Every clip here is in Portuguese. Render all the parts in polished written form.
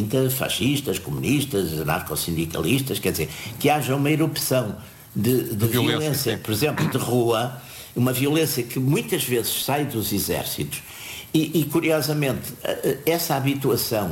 pinta fascistas, comunistas, anarcossindicalistas, quer dizer, que haja uma erupção de violência, por exemplo, de rua, uma violência que muitas vezes sai dos exércitos e curiosamente, essa habituação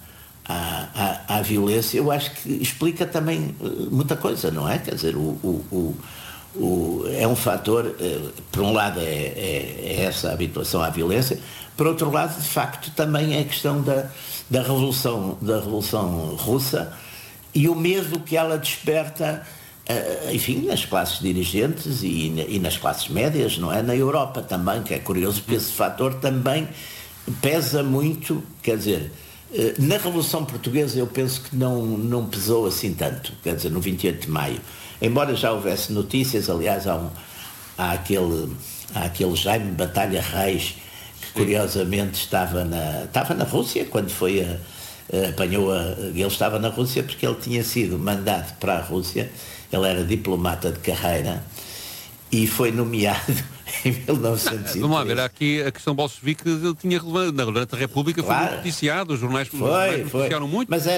à violência, eu acho que explica também muita coisa, não é? Quer dizer, é um fator, por um lado é essa habituação à violência, por outro lado, de facto, também é a questão da Revolução Russa e o medo que ela desperta, enfim, nas classes dirigentes e nas classes médias, não é? Na Europa também, que é curioso, porque esse fator também pesa muito, quer dizer, na Revolução Portuguesa eu penso que não pesou assim tanto, quer dizer, no 28 de Maio, embora já houvesse notícias, aliás, há aquele Jaime Batalha Reis, que curiosamente estava na Rússia, quando foi ele estava na Rússia porque ele tinha sido mandado para a Rússia, ele era diplomata de carreira e foi nomeado em 1903. Vamos lá ver, aqui a questão bolchevique tinha relevância. Durante a República foi muito noticiado, os jornais noticiaram muito, mas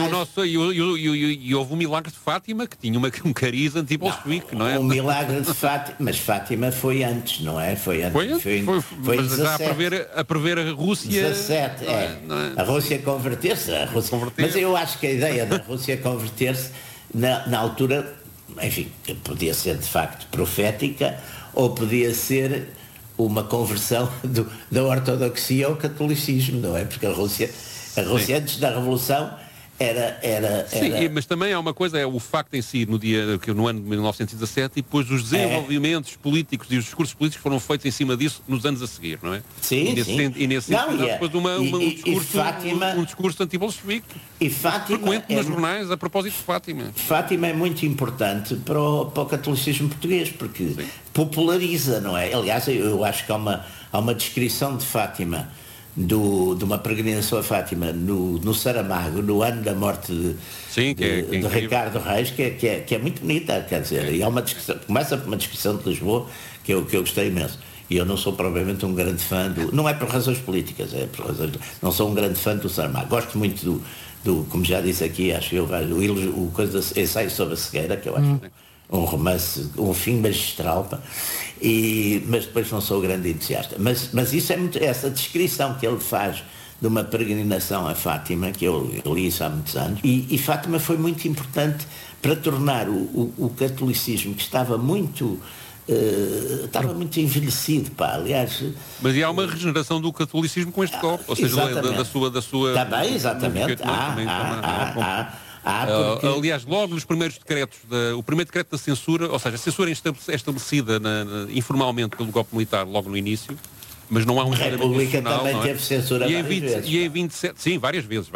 e houve um milagre de Fátima que tinha um cariz anti-bolchevique, não é? Um milagre de Fátima, mas Fátima foi antes, não é? Foi antes. Foi mas já a prever a Rússia. 17, não é? A Rússia converter-se. Mas eu acho que a ideia da Rússia converter-se, na altura, enfim, podia ser de facto profética, ou podia ser uma conversão da ortodoxia ao catolicismo, não é? Porque a Rússia antes da Revolução era... Sim, mas também há uma coisa, é o facto em si, no ano de 1917, e depois os desenvolvimentos políticos e os discursos políticos foram feitos em cima disso nos anos a seguir, não é? Sim, e nesse sentido, depois um discurso anti-bolchevique frequente nos jornais a propósito de Fátima. Fátima é muito importante para o catolicismo português, porque populariza, não é? Aliás, eu acho que há uma descrição de Fátima, de uma peregrinação a Fátima no Saramago, no ano da morte de Ricardo Reis, que é muito bonita, quer dizer, e há uma descrição, começa por uma descrição de Lisboa que eu gostei imenso. E eu não sou provavelmente um grande fã não é por razões políticas, não sou um grande fã do Saramago. Gosto muito do como já disse aqui, acho eu, o ensaio sobre a cegueira, que eu acho um romance, um fim magistral, mas depois não sou grande entusiasta. Mas isso é muito, essa descrição que ele faz de uma peregrinação a Fátima, que eu li isso há muitos anos, e Fátima foi muito importante para tornar o catolicismo, que estava muito envelhecido, aliás. Mas há uma regeneração do catolicismo com este copo, ou seja, da sua... Também, exatamente. Porque... Aliás, logo nos primeiros decretos, o primeiro decreto da censura, ou seja, a censura é estabelecida informalmente pelo golpe militar logo no início, mas não há um... A República também teve censura várias vezes. E em 27, sim, várias vezes.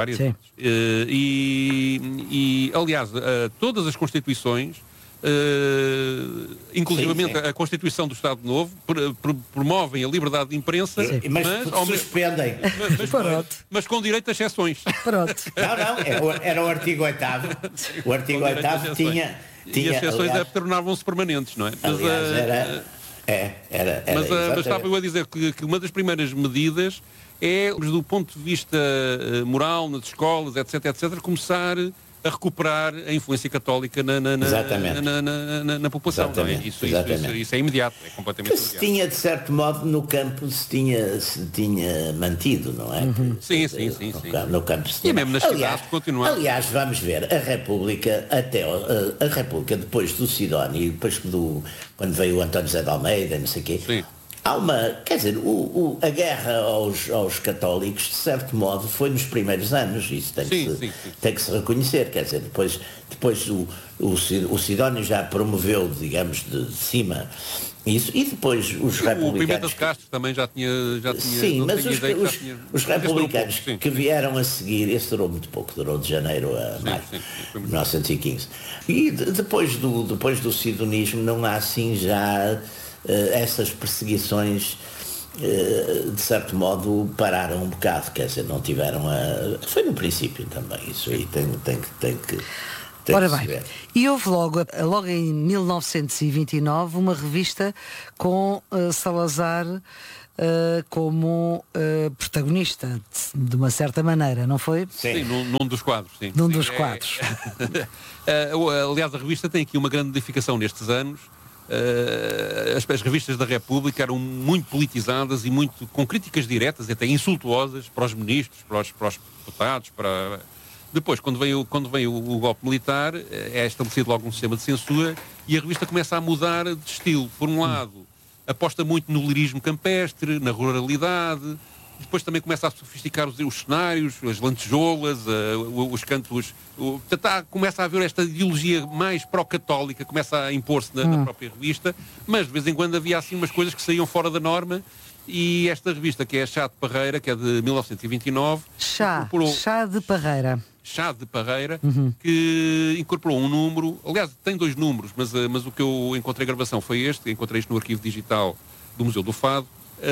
Aliás, todas as Constituições, inclusivamente a Constituição do Estado Novo, promovem a liberdade de imprensa, mas suspendem. Mas com direito a exceções. Era o artigo 8º. O artigo 8º tinha... E as exceções tornavam-se permanentes, não é? Mas estava eu a dizer que uma das primeiras medidas é, do ponto de vista moral, nas escolas, etc., começar a recuperar a influência católica na população. Exatamente. Isso é imediato, é completamente imediato. Se tinha, de certo modo, no campo se tinha mantido, não é? Sim. No campo se tinha. E mesmo nas cidades continuar. Aliás, vamos ver, a República, depois do Sidónio, depois quando veio o António José de Almeida, não sei o quê, há a guerra aos católicos, de certo modo, foi nos primeiros anos, isso tem que se reconhecer, quer dizer, depois o Sidónio já promoveu, digamos, de cima isso, e depois os republicanos... O Pimenta de Castro também já tinha sim, mas os republicanos que vieram a seguir, esse durou muito pouco, durou de janeiro a maio, 1915. E depois do sidonismo não há assim já... essas perseguições de certo modo pararam um bocado, quer dizer, não tiveram foi no princípio também, isso aí tem que ora bem, e houve logo em 1929 uma revista com Salazar como protagonista, de uma certa maneira, não foi? Sim, num dos quadros. Sim. Num dos quadros. Aliás, a revista tem aqui uma grande modificação nestes anos. As revistas da República eram muito politizadas e muito com críticas diretas, até insultuosas, para os ministros, para os deputados, Depois, quando vem o golpe militar, é estabelecido logo um sistema de censura e a revista começa a mudar de estilo. Por um lado, aposta muito no lirismo campestre, na ruralidade. Depois também começa a sofisticar os cenários, as lantejoulas, os cantos. Começa a haver esta ideologia mais pró-católica, começa a impor-se na própria revista, mas de vez em quando havia assim umas coisas que saíam fora da norma. E esta revista, que é a Chá de Parreira, que é de 1929... Chá de Parreira. Chá de Parreira, que incorporou um número, aliás, tem 2 números, mas o que eu encontrei gravação foi este, encontrei isto no arquivo digital do Museu do Fado.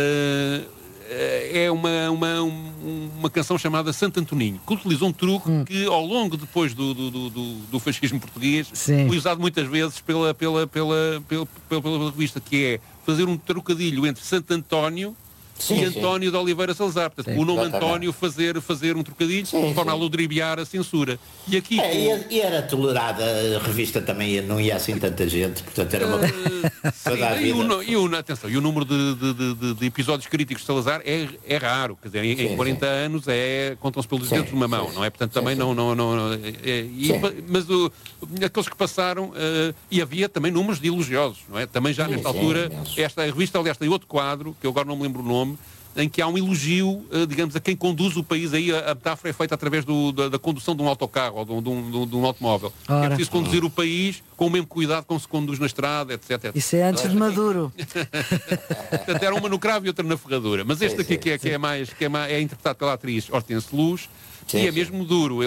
É uma canção chamada Santo Antoninho, que utilizou um truque que ao longo depois do fascismo português foi usado muitas vezes pela revista, que é fazer um trocadilho entre Santo António e António de Oliveira Salazar. Portanto, o nome António fazer um trocadilho de forma a ludribiar a censura. E aqui... E era tolerada, a revista também não ia assim tanta gente, portanto era uma... toda a vida. Atenção, e o número de episódios críticos de Salazar é raro, quer dizer, em 40 anos contam-se pelos dedos de uma mão, não é? Portanto, também não... Mas aqueles que passaram, e havia também números de elogiosos, não é? Também já nesta altura, esta revista, aliás, tem outro quadro, que eu agora não me lembro o nome, em que há um elogio, digamos, a quem conduz o país. Aí a metáfora é feita através da condução de um autocarro ou de um automóvel. É preciso conduzir o país com o mesmo cuidado como se conduz na estrada, etc. Isso é antes de Maduro. Portanto, era uma no cravo e outra na ferradura. Mas este aqui que é interpretado pela atriz Hortense Luz, e é mesmo duro.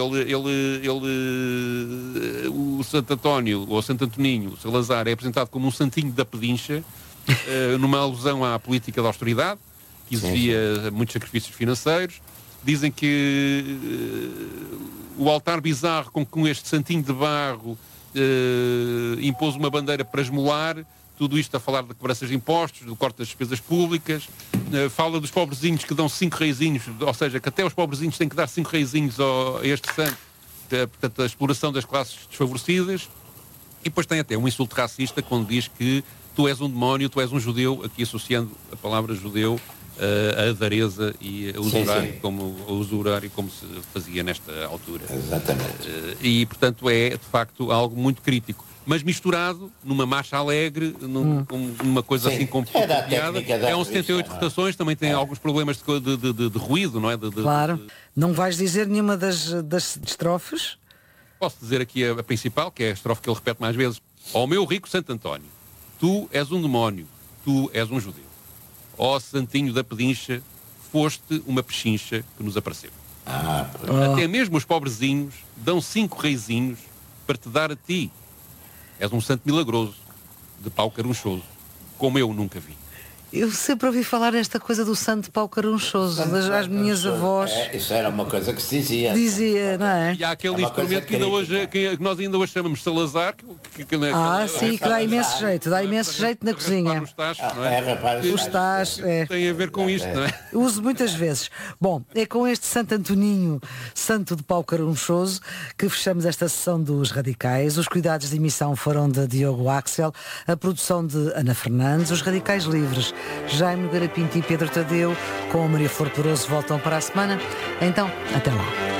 O Santo António, ou Santo Antoninho, Salazar, é apresentado como um santinho da pedincha, numa alusão à política da austeridade, que exigia muitos sacrifícios financeiros. Dizem que o altar bizarro com este santinho de barro impôs uma bandeira para esmolar. Tudo isto a falar de cobranças de impostos, do corte das despesas públicas. Fala dos pobrezinhos que dão 5 reizinhos, ou seja, que até os pobrezinhos têm que dar 5 reizinhos a este santo. Portanto, a exploração das classes desfavorecidas. E depois tem até um insulto racista quando diz que tu és um demónio, tu és um judeu, aqui associando a palavra judeu a avareza e a usurário como se fazia nesta altura. Exatamente. E, portanto, é, de facto, algo muito crítico. Mas misturado numa marcha alegre, numa coisa assim com piada. É um 78 rotações, também tem alguns problemas de ruído, não é? Claro. Não vais dizer nenhuma das estrofes? Posso dizer aqui a principal, que é a estrofe que ele repete mais vezes. Ó meu rico Santo António, tu és um demónio, tu és um judeu. Ó santinho da pedincha, foste uma pechincha que nos apareceu. Até mesmo os pobrezinhos dão 5 reizinhos para te dar a ti. És um santo milagroso, de pau carunchoso, como eu nunca vi. Eu sempre ouvi falar nesta coisa do santo pau carunchoso, as minhas avós. Isso era uma coisa que se dizia. Dizia, não é? E há aquele instrumento que nós ainda hoje chamamos Salazar. Sim, que dá imenso jeito, na cozinha. Os tachos, não é? Os tachos, tem a ver com isto, não é? Uso muitas vezes. Bom, é com este Santo Antoninho, santo de pau carunchoso, que fechamos esta sessão dos Radicais. Os cuidados de emissão foram de Diogo Axel, a produção de Ana Fernandes, os Radicais Livres, Jaime Nogueira Pinto e Pedro Tadeu, com a Maria Flor Peroso, voltam para a semana. Então, até lá.